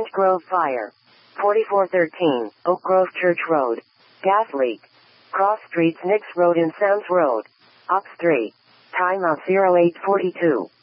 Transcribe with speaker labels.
Speaker 1: Orange Grove Fire. 4413, Oak Grove Church Road. Gas leak. Cross Streets Nix Road and Sam's Road. Ops 3. Time of 0842.